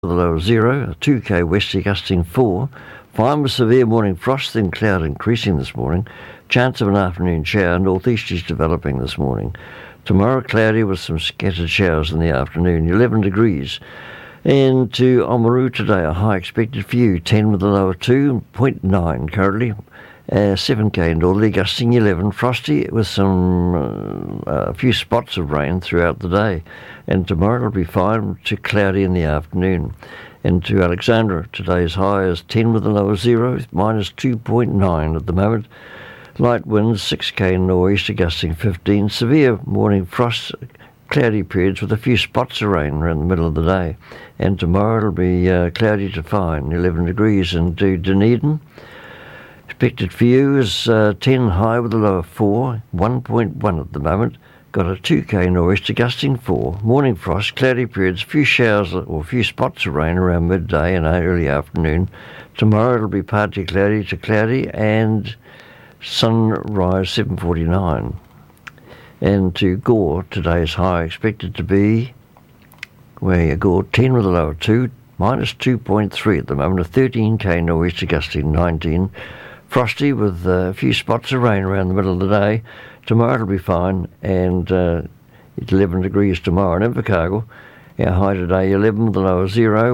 with a low of 0, a 2k westerly gusting 4. Fine with severe morning frost, then cloud increasing this morning. Chance of an afternoon shower, northeasterlies developing this morning. Tomorrow cloudy with some scattered showers in the afternoon, 11 degrees. And to Oamaru today, a high expected for you, 10 with a low of 2, 0.9 currently. 7k northerly, gusting 11, frosty with some a few spots of rain throughout the day. And tomorrow it'll be fine to cloudy in the afternoon. And to Alexandra, today's high is 10 with a low of 0, minus 2.9 at the moment. Light winds, 6k nor'easter, gusting 15. Severe morning frost, cloudy periods with a few spots of rain around the middle of the day. And tomorrow it'll be cloudy to fine, 11 degrees. And to Dunedin, expected for you is 10 high with a low of 4, 1.1 at the moment. Got a 2k nor'easter, gusting 4. Morning frost, cloudy periods, few showers or a few spots of rain around midday and early afternoon. Tomorrow it'll be partly cloudy and sunrise 7:49. And to Gore, today's high expected to be, where you Gore, 10 with a low of 2, minus 2.3 at the moment. A 13k nor'easter, gusting 19. Frosty with a few spots of rain around the middle of the day. Tomorrow it'll be fine, and it's 11 degrees tomorrow. And in Invercargill, our high today, 11 with a low of 0,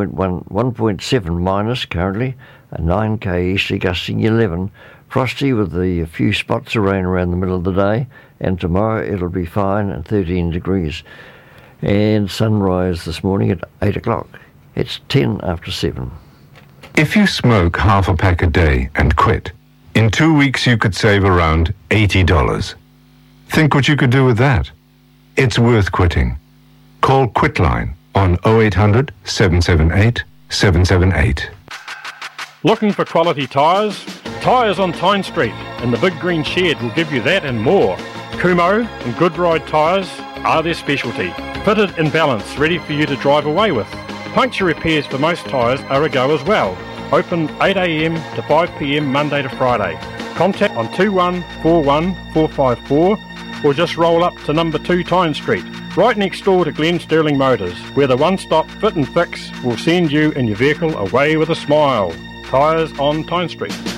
1.7 minus currently, a 9k easterly, gusting 11. Frosty with a few spots of rain around the middle of the day, and tomorrow it'll be fine and 13 degrees. And sunrise this morning at 8 o'clock. It's 10 after 7. If you smoke half a pack a day and quit, in 2 weeks you could save around $80. Think what you could do with that. It's worth quitting. Call Quitline on 0800 778 778. Looking for quality tyres? Tyres on Tyne Street and the Big Green Shed will give you that and more. Kumho and Goodride tyres are their specialty. Fitted in balance, ready for you to drive away with. Puncture repairs for most tyres are a go as well. Open 8am to 5pm Monday to Friday. Contact on 2141 454 or just roll up to number 2 Tyne Street, right next door to Glen Sterling Motors, where the one-stop fit and fix will send you and your vehicle away with a smile. Tyres on Tyne Street.